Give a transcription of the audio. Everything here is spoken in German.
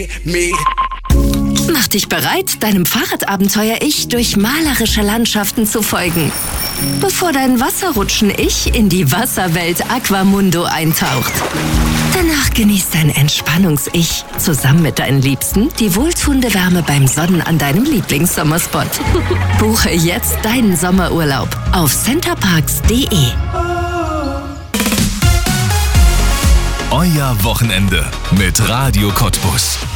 Mach dich bereit, deinem Fahrradabenteuer-Ich durch malerische Landschaften zu folgen, bevor dein Wasserrutschen-Ich in die Wasserwelt Aquamundo eintaucht. Danach genießt dein Entspannungs-Ich zusammen mit deinen Liebsten die wohltuende Wärme beim Sonnen an deinem Lieblingssommerspot. Buche jetzt deinen Sommerurlaub auf centerparks.de. Euer Wochenende mit Radio Cottbus.